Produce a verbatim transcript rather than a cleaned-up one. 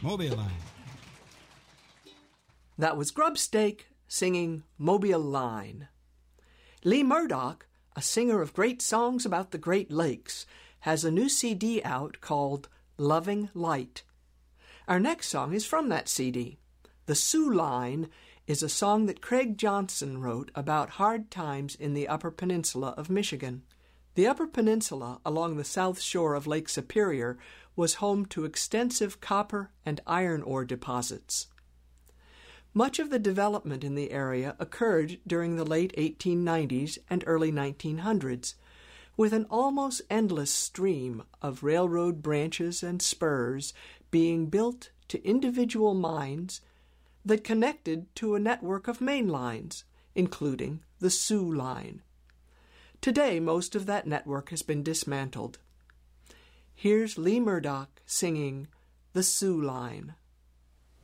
Mobile Line. That was Grubstake singing Mobile Line. Lee Murdoch, a singer of great songs about the Great Lakes, has a new C D out called Loving Light. Our next song is from that C D. The Soo Line is a song that Craig Johnson wrote about hard times in the Upper Peninsula of Michigan. The Upper Peninsula along the south shore of Lake Superior was home to extensive copper and iron ore deposits. Much of the development in the area occurred during the late eighteen nineties and early nineteen hundreds, with an almost endless stream of railroad branches and spurs being built to individual mines that connected to a network of main lines, including the Soo Line. Today, most of that network has been dismantled. Here's Lee Murdoch singing The Soo Line.